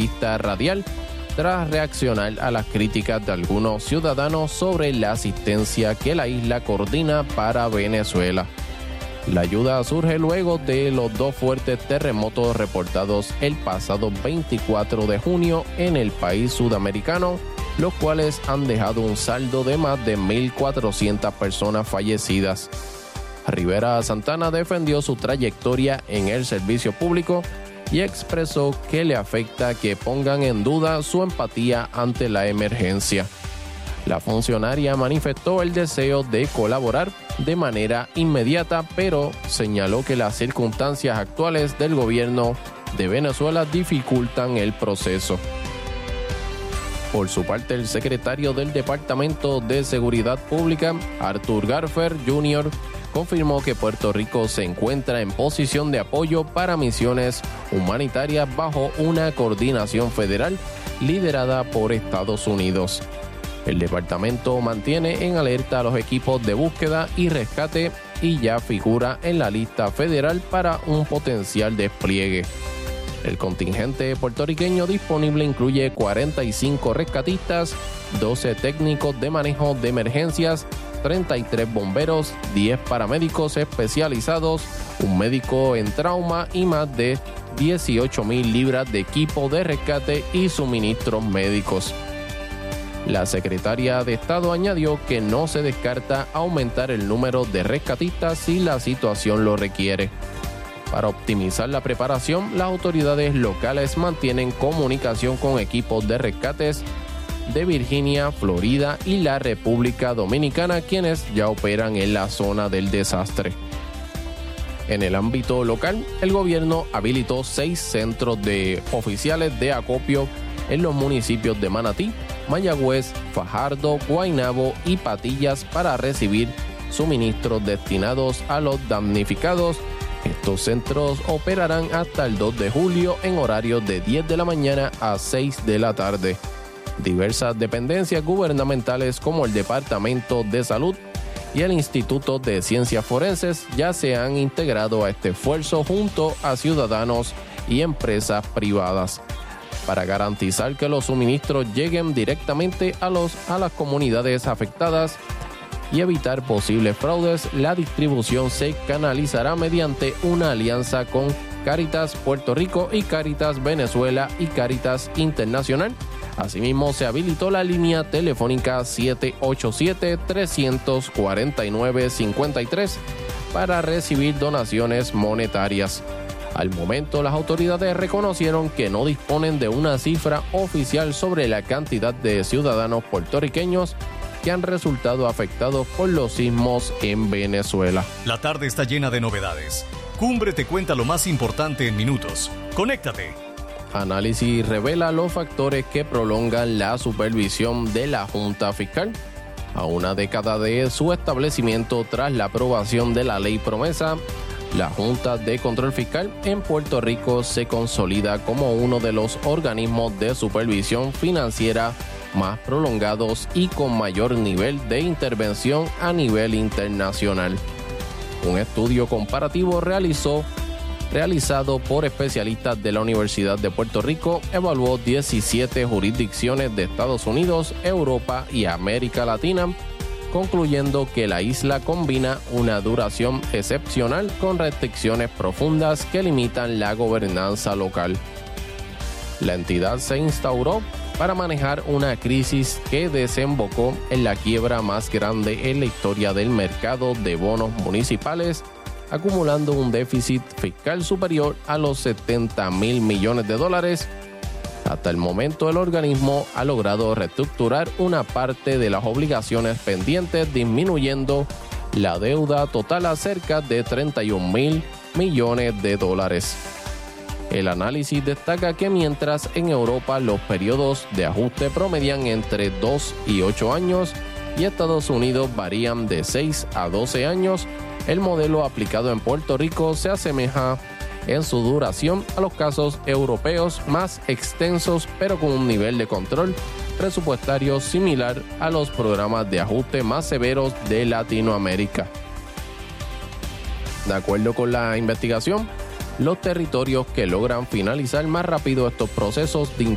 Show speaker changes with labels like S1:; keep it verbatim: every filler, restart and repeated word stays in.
S1: entrevista radial tras reaccionar a las críticas de algunos ciudadanos sobre la asistencia que la isla coordina para Venezuela. La ayuda surge luego de los dos fuertes terremotos reportados el pasado veinticuatro de junio en el país sudamericano, los cuales han dejado un saldo de más de mil cuatrocientas personas fallecidas. Rivera Santana defendió su trayectoria en el servicio público y expresó que le afecta que pongan en duda su empatía ante la emergencia. La funcionaria manifestó el deseo de colaborar de manera inmediata, pero señaló que las circunstancias actuales del gobierno de Venezuela dificultan el proceso. Por su parte, el secretario del Departamento de Seguridad Pública, Arthur Garfer junior, confirmó que Puerto Rico se encuentra en posición de apoyo para misiones humanitarias bajo una coordinación federal liderada por Estados Unidos. El departamento mantiene en alerta a los equipos de búsqueda y rescate y ya figura en la lista federal para un potencial despliegue. El contingente puertorriqueño disponible incluye cuarenta y cinco rescatistas, doce técnicos de manejo de emergencias, treinta y tres bomberos, diez paramédicos especializados, un médico en trauma y más de dieciocho mil libras de equipo de rescate y suministros médicos. La secretaria de Estado añadió que no se descarta aumentar el número de rescatistas si la situación lo requiere. Para optimizar la preparación, las autoridades locales mantienen comunicación con equipos de rescates de Virginia, Florida y la República Dominicana, quienes ya operan en la zona del desastre. En el ámbito local, el gobierno habilitó seis centros de oficiales de acopio en los municipios de Manatí, Mayagüez, Fajardo, Guaynabo y Patillas para recibir suministros destinados a los damnificados. Estos centros operarán hasta el dos de julio en horarios de diez de la mañana a seis de la tarde. Diversas dependencias gubernamentales como el Departamento de Salud y el Instituto de Ciencias Forenses ya se han integrado a este esfuerzo junto a ciudadanos y empresas privadas para garantizar que los suministros lleguen directamente a, los, a las comunidades afectadas y evitar posibles fraudes. La distribución se canalizará mediante una alianza con Cáritas Puerto Rico y Cáritas Venezuela y Cáritas Internacional. Asimismo, se habilitó la línea telefónica siete ocho siete, tres cuatro nueve, cinco tres para recibir donaciones monetarias. Al momento, las autoridades reconocieron que no disponen de una cifra oficial sobre la cantidad de ciudadanos puertorriqueños que han resultado afectados por los sismos en Venezuela.
S2: La tarde está llena de novedades. Cumbre te cuenta lo más importante en minutos. ¡Conéctate!
S1: Análisis revela los factores que prolongan la supervisión de la Junta Fiscal. A una década de su establecimiento tras la aprobación de la Ley Promesa, la Junta de Control Fiscal en Puerto Rico se consolida como uno de los organismos de supervisión financiera más prolongados y con mayor nivel de intervención a nivel internacional. Un estudio comparativo realizó realizado por especialistas de la Universidad de Puerto Rico, evaluó diecisiete jurisdicciones de Estados Unidos, Europa y América Latina, concluyendo que la isla combina una duración excepcional con restricciones profundas que limitan la gobernanza local. La entidad se instauró para manejar una crisis que desembocó en la quiebra más grande en la historia del mercado de bonos municipales, acumulando un déficit fiscal superior a los setenta mil millones de dólares. Hasta el momento, el organismo ha logrado reestructurar una parte de las obligaciones pendientes, disminuyendo la deuda total a cerca de treinta y un mil millones de dólares. El análisis destaca que mientras en Europa los periodos de ajuste promedian entre dos y ocho años y Estados Unidos varían de seis a doce años, el modelo aplicado en Puerto Rico se asemeja en su duración a los casos europeos más extensos, pero con un nivel de control presupuestario similar a los programas de ajuste más severos de Latinoamérica. De acuerdo con la investigación, los territorios que logran finalizar más rápido estos procesos de